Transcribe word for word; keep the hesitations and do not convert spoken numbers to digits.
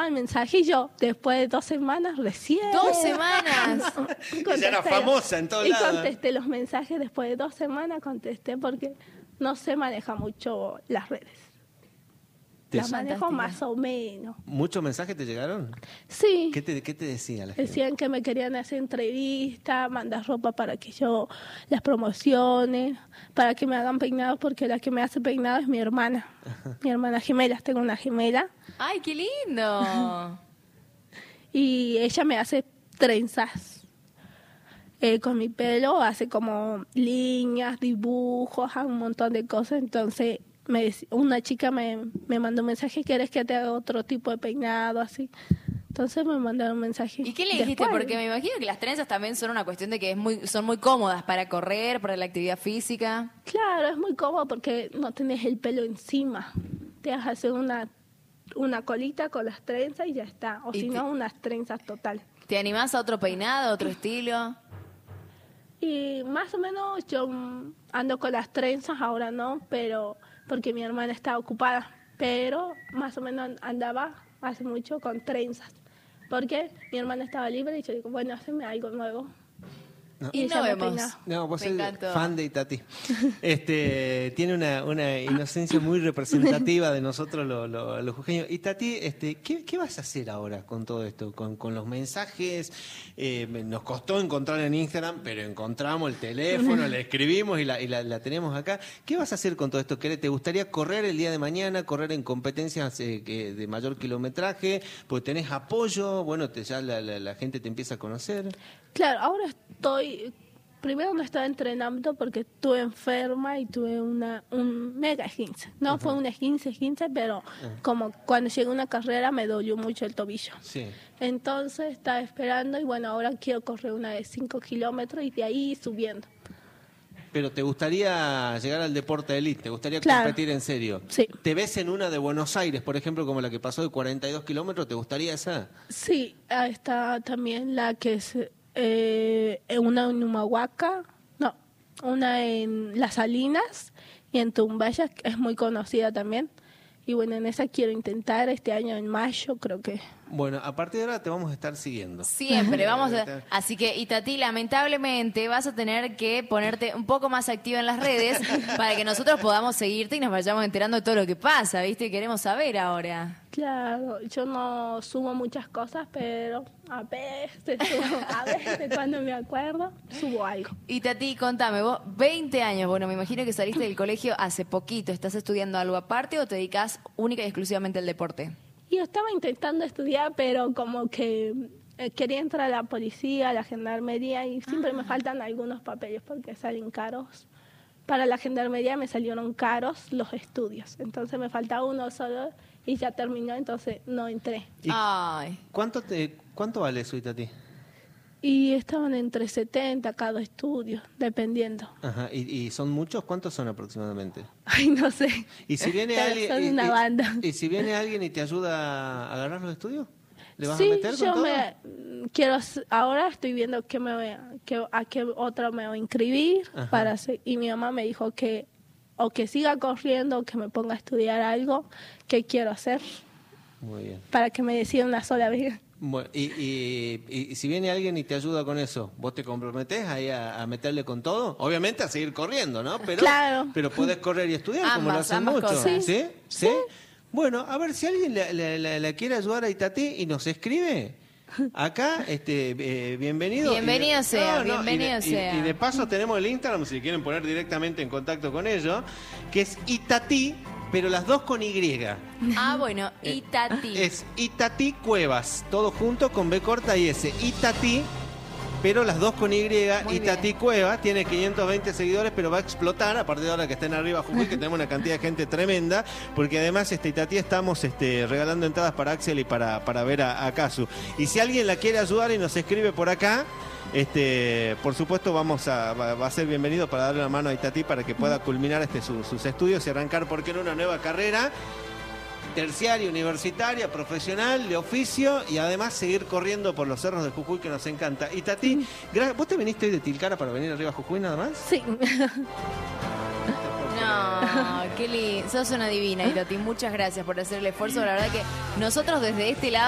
el mensaje y yo, después de dos semanas, recién... ¡Dos semanas! Ella era famosa en todos y lados. Y contesté los mensajes después de dos semanas, contesté porque no se maneja mucho las redes. Las manejo más o menos. ¿Muchos mensajes te llegaron? Sí. ¿Qué te, qué te decía la gente? Decían que me querían hacer entrevistas, mandar ropa para que yo las promocione, para que me hagan peinados, porque la que me hace peinados es mi hermana. Ajá. Mi hermana gemela, tengo una gemela. ¡Ay, qué lindo! Y ella me hace trenzas. Eh, con mi pelo, hace como líneas, dibujos, un montón de cosas. Entonces... Me, una chica me, me mandó un mensaje, ¿quieres que te haga otro tipo de peinado? Así. Entonces me mandaron un mensaje. ¿Y qué le dijiste? Después, porque me imagino que las trenzas también son una cuestión de que es muy, son muy cómodas para correr, para la actividad física. Claro, es muy cómodo porque no tenés el pelo encima. Te vas a hacer una, una colita con las trenzas y ya está. O si no, unas trenzas total. ¿Te animás a otro peinado, a otro estilo? Y más o menos yo ando con las trenzas, ahora no, pero... porque mi hermana estaba ocupada, pero más o menos andaba hace mucho con trenzas, porque mi hermana estaba libre y yo digo, bueno, hazme algo nuevo. No. Y, y no vemos. No, vos sos fan de Itatí. Este, tiene una, una inocencia muy representativa de nosotros los, los, los jujeños. Itatí, este, ¿qué, ¿qué vas a hacer ahora con todo esto? Con, con los mensajes. Eh, nos costó encontrar en Instagram, pero encontramos el teléfono, le escribimos y, la, y la, la tenemos acá. ¿Qué vas a hacer con todo esto? ¿Te gustaría correr el día de mañana, correr en competencias eh, que, de mayor kilometraje? Porque tenés apoyo, bueno, te, ya la, la, la gente te empieza a conocer. Claro, ahora estoy, primero no estaba entrenando porque estuve enferma y tuve una un mega esguince. No uh-huh. fue un esguince, esguince, pero uh-huh. como cuando llegué a una carrera me dolió mucho el tobillo. Sí. Entonces estaba esperando y bueno, ahora quiero correr una de cinco kilómetros y de ahí subiendo. Pero ¿te gustaría llegar al deporte de élite? ¿Te gustaría claro. competir en serio? Sí. ¿Te ves en una de Buenos Aires, por ejemplo, como la que pasó de cuarenta y dos kilómetros? ¿Te gustaría esa? Sí, está también la que es... Eh, una en Humahuaca, no, una en Las Salinas y en Tumbaya, que es muy conocida también. Y bueno, en esa quiero intentar este año en mayo, creo que. Bueno, a partir de ahora te vamos a estar siguiendo. Siempre, vamos a... Así que, Itatí, lamentablemente vas a tener que ponerte un poco más activa en las redes para que nosotros podamos seguirte y nos vayamos enterando de todo lo que pasa, ¿viste? Queremos saber ahora. Claro, yo no subo muchas cosas, pero a veces, subo, a veces cuando me acuerdo, subo algo. Itatí, contame, vos, veinte años, bueno, me imagino que saliste del colegio hace poquito. ¿Estás estudiando algo aparte o te dedicas única y exclusivamente al deporte? Yo estaba intentando estudiar, pero como que eh, quería entrar a la policía, a la gendarmería, y siempre ah. me faltan algunos papeles porque salen caros. Para la gendarmería me salieron caros los estudios, entonces me faltaba uno solo y ya terminó, entonces no entré. Ay. ¿Cuánto, te, cuánto vale eso, Itatí? Y estaban entre setenta cada estudio, dependiendo. Ajá. ¿Y, ¿Y son muchos? ¿Cuántos son aproximadamente? Ay, no sé. ¿Y si viene alguien, son y, una y, banda. ¿Y si viene alguien y te ayuda a ganar los estudios? ¿Le vas sí, a meter con yo todo? me quiero, ahora estoy viendo qué me voy a, qué, a qué otro me voy a inscribir. Para hacer, y mi mamá me dijo que o que siga corriendo o que me ponga a estudiar algo que quiero hacer. Muy bien. Para que me decida una sola vez. Bueno, y, y, y, y si viene alguien y te ayuda con eso, ¿vos te comprometés ahí a, a meterle con todo? Obviamente a seguir corriendo, ¿no? Pero, claro. Pero podés correr y estudiar, ambas, como lo hacen muchos. Sí. ¿Sí? ¿Sí? ¿Sí? Bueno, a ver, si alguien le, le, le, le quiere ayudar a Itatí y nos escribe, acá, este, eh, bienvenido. Bienvenido y, sea, no, no, bienvenido y de, sea. Y, y de paso tenemos el Instagram, si quieren poner directamente en contacto con ellos, que es Itatí, pero las dos con Y. Ah, bueno, Itatí. Es Itatí Cuevas, todo junto con B corta y S. Itatí, pero las dos con Y. Muy Itatí bien. Cuevas, tiene quinientos veinte seguidores, pero va a explotar a partir de ahora que estén arriba Jujuy, que tenemos una cantidad de gente tremenda, porque además este Itatí estamos este, regalando entradas para Axel y para, para ver a, a Casu. Y si alguien la quiere ayudar y nos escribe por acá, Este, por supuesto vamos a, va, va a ser bienvenido para darle una mano a Itatí para que pueda culminar este, su, sus estudios y arrancar, ¿por qué no?, una nueva carrera terciaria, universitaria, profesional, de oficio, y además seguir corriendo por los cerros de Jujuy, que nos encanta. Itatí, ¿vos te viniste hoy de Tilcara para venir arriba a Jujuy nada más? Sí. No, qué lindo. Sos una divina, Itatí. Muchas gracias por hacer el esfuerzo. La verdad que nosotros desde este lado